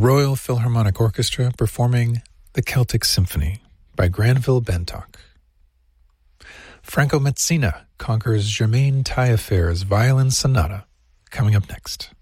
Royal Philharmonic Orchestra performing The Celtic Symphony by Granville Bentock. Franco Mezzina conquers Germaine Taillefer's Violin Sonata, coming up next.